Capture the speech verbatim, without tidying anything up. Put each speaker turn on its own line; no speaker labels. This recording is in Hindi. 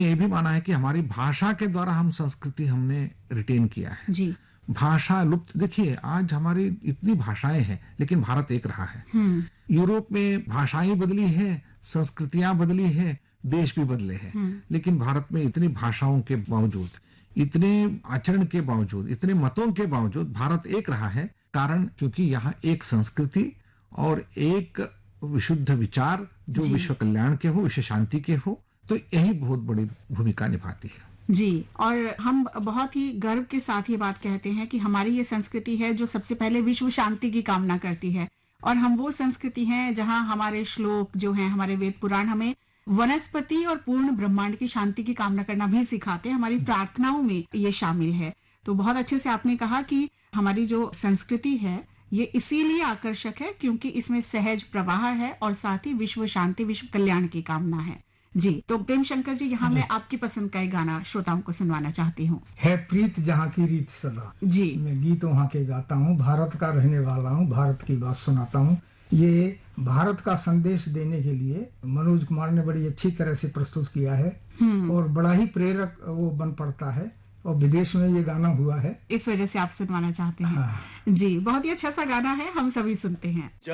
ये भी माना है कि हमारी भाषा के द्वारा हम संस्कृति हमने रिटेन किया है।
जी।
भाषा लुप्त, देखिए आज हमारी इतनी भाषाएं हैं लेकिन भारत एक रहा है।
हम्म।
यूरोप में भाषाएं बदली है, संस्कृतियां बदली है, देश भी बदले हैं, लेकिन भारत में इतनी भाषाओं के बावजूद, इतने आचरण के बावजूद, इतने मतों के बावजूद भारत एक रहा है। कारण क्योंकि यहाँ एक संस्कृति और एक विशुद्ध विचार जो
जी।
विश्व कल्याण के हो, विश्व शांति के हो, तो यही बहुत बड़ी भूमिका निभाती है।
जी, और हम बहुत ही गर्व के साथ ये बात कहते हैं कि हमारी ये संस्कृति है जो सबसे पहले विश्व शांति की कामना करती है, और हम वो संस्कृति हैं जहां हमारे श्लोक जो हैं, हमारे वेद पुराण हमें वनस्पति और पूर्ण ब्रह्मांड की शांति की कामना करना भी सिखाते हैं। हमारी प्रार्थनाओं में ये शामिल है। तो बहुत अच्छे से आपने कहा कि हमारी जो संस्कृति है ये इसीलिए आकर्षक है क्योंकि इसमें सहज प्रवाह है और साथ ही विश्व शांति, विश्व कल्याण की कामना है। जी, तो प्रेम शंकर जी, यहाँ मैं आपकी पसंद का एक गाना श्रोताओं को सुनवाना चाहती हूँ।
है प्रीत जहाँ की रीत सदा।
जी।
मैं गीत वहाँ के गाता हूँ, भारत का रहने वाला हूँ, भारत की बात सुनाता हूँ। ये भारत का संदेश देने के लिए मनोज कुमार ने बड़ी अच्छी तरह से प्रस्तुत किया है और बड़ा ही प्रेरक वो बन पड़ता है, और विदेश में ये गाना हुआ है,
इस वजह से आप सुनवाना चाहते हैं।
हाँ।
जी, बहुत ही अच्छा सा गाना है, हम सभी सुनते हैं।